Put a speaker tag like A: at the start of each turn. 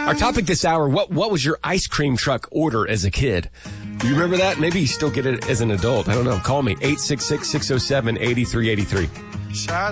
A: Our topic this hour, what was your ice cream truck order as a kid? Do you remember that? Maybe you still get it as an adult. I don't know. Call me, 866-607-8383.